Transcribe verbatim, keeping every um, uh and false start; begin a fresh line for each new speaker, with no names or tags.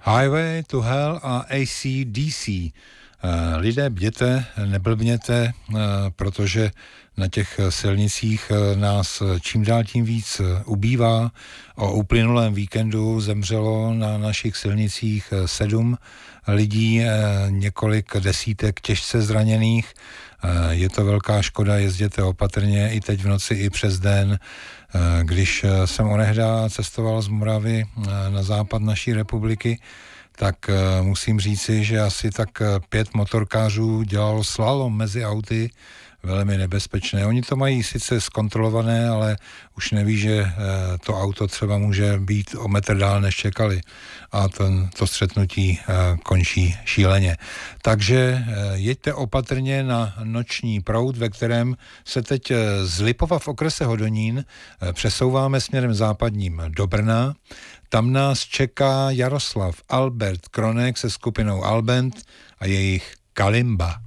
Highway to Hell a A C D C. Lidé, bděte, neblbněte, protože na těch silnicích nás čím dál tím víc ubývá. O uplynulém víkendu zemřelo na našich silnicích sedm lidí, několik desítek těžce zraněných. Je to velká škoda, jezděte opatrně i teď v noci, i přes den. Když jsem onehda cestoval z Moravy na západ naší republiky, tak musím říci, že asi tak pět motorkářů dělalo slalom mezi auty, velmi nebezpečné. Oni to mají sice zkontrolované, ale už neví, že to auto třeba může být o metr dál, než čekali. A ten, to střetnutí končí šíleně. Takže jeďte opatrně na noční proud, ve kterém se teď z Lipova v okrese Hodonín přesouváme směrem západním do Brna. Tam nás čeká Jaroslav Albert Kronek se skupinou Albent a jejich Kalimba.